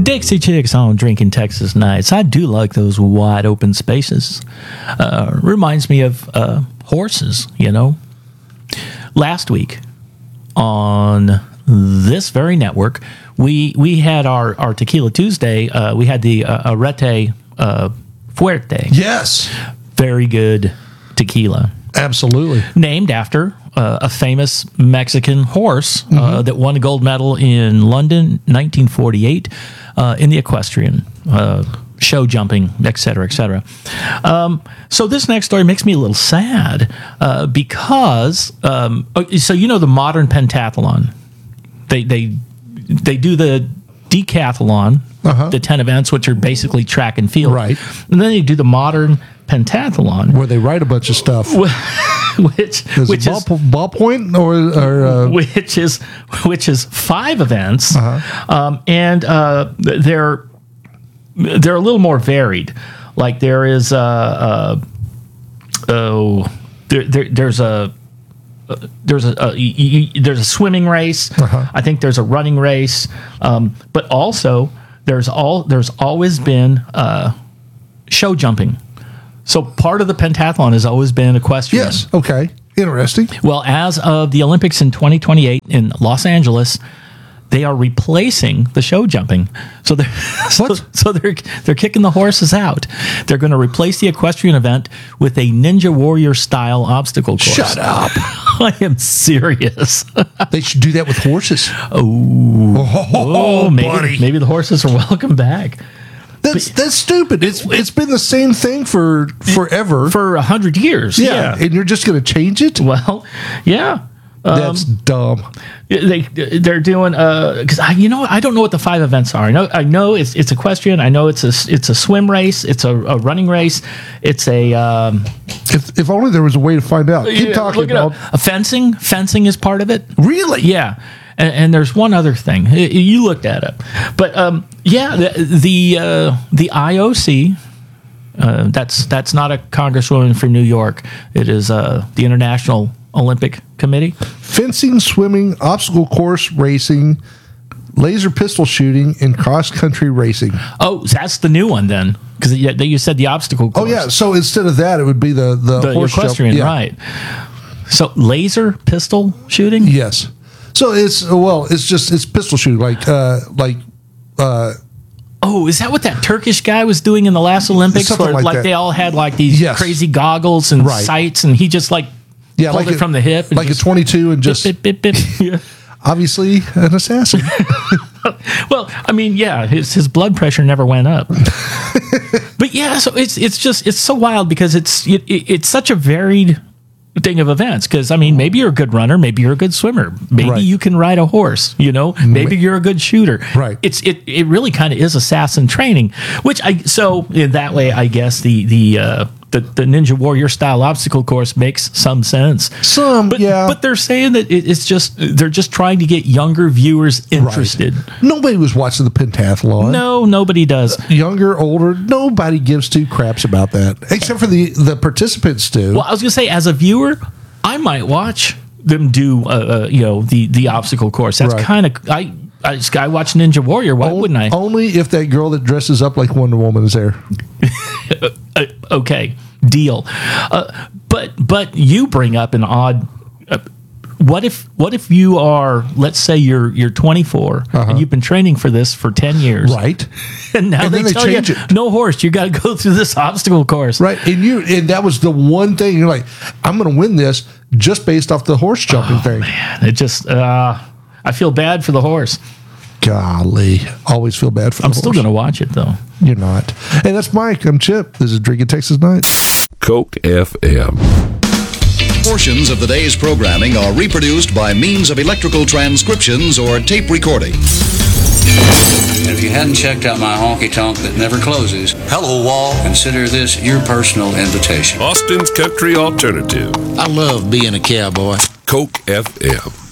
Dixie Chicks on Drinking Texas Nights. I do like those wide open spaces. Reminds me of horses, you know. Last week on this very network, we had our Tequila Tuesday. We had the Arete Fuerte. Yes. Very good tequila. Absolutely. Named after a famous Mexican horse that won a gold medal in London 1948 in the equestrian, show jumping, et cetera, et cetera. So this next story makes me a little sad because, so you know the modern pentathlon. They do the decathlon, the 10 events, which are basically track and field. Right. And then they do the modern pentathlon. Where they write a bunch of stuff. which is ballpoint or which is 5 events, and they're a little more varied. Like there is there's a swimming race. I think there's a running race, but also there's always been show jumping. So part of the pentathlon has always been equestrian. Yes. Okay. Interesting. Well, as of the Olympics in 2028 in Los Angeles, they are replacing the show jumping. So they're kicking the horses out. They're going to replace the equestrian event with a Ninja Warrior style obstacle course. Shut up. I am serious. They should do that with horses. Maybe the horses are welcome back. That's stupid. It's been the same thing for forever. For 100 years. Yeah. And you're just going to change it? Well, yeah. That's dumb. They're doing because I don't know what the 5 events are. I know it's equestrian. I know it's a swim race. It's a running race. It's a if only there was a way to find out. Keep talking about fencing. Fencing is part of it. Really? Yeah. And there's one other thing you looked at it, but the IOC. That's not a congresswoman from New York. It is the International Olympic Committee. Fencing, swimming, obstacle course racing, laser pistol shooting, and cross country racing. Oh, that's the new one then, because you said the obstacle course. Oh yeah, so instead of that, it would be the horse equestrian, jump. Yeah. Right? So laser pistol shooting. Yes. So it's pistol shooting Oh, is that what that Turkish guy was doing in the last Olympics? Something Where like that. They all had like these crazy goggles and sights, and he just pulled it from the hip, and like a 22, and just bip, bip, bip. Yeah. Obviously an assassin. Well, I mean, yeah, his blood pressure never went up. But yeah, so it's so wild because it's such a varied thing of events. Because I mean, maybe you're a good runner, maybe you're a good swimmer, maybe you can ride a horse, maybe you're a good shooter. Right. It really kind of is assassin training, so in that way, I guess the Ninja Warrior style obstacle course makes some sense. But they're saying that they're just trying to get younger viewers interested. Right. Nobody was watching the pentathlon. No, nobody does. Younger, older, nobody gives 2 craps about that, except for the participants do. Well, I was going to say, as a viewer, I might watch them do the obstacle course. That's kind of I watch Ninja Warrior. Why wouldn't I? Only if that girl that dresses up like Wonder Woman is there. Okay, deal. But you bring up an odd. What if you are, let's say you're 24 and you've been training for this for 10 years, right? And now they tell you, no horse, you got to go through this obstacle course, right? And that was the one thing you're like, I'm going to win this just based off the horse jumping thing. Man, it just I feel bad for the horse. Golly, always feel bad for the horse. I'm still going to watch it though. You're not. Hey, that's Mike. I'm Chip. This is Drinking Texas Nights. Coke FM. Portions of the day's programming are reproduced by means of electrical transcriptions or tape recording. And if you hadn't checked out my honky-tonk that never closes, hello, wall, consider this your personal invitation. Austin's Country Alternative. I love being a cowboy. Coke FM.